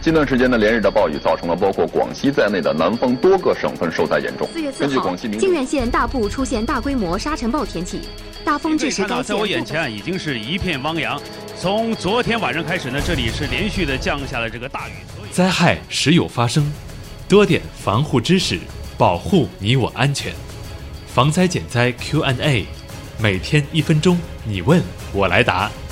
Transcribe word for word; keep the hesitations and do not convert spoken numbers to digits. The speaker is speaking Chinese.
近段时间呢，连日的暴雨造成了包括广西在内的南方多个省份受灾严重。 四月四号，靖远县大部出现大规模沙尘暴天气，大风致使该县。 在我眼前啊，已经是一片汪洋。从昨天晚上开始呢，这里是连续的降下了这个大雨。 灾害时有发生，多点防护知识，保护你我安全。防灾减灾 Q and A， 每天一分钟，你问我来答。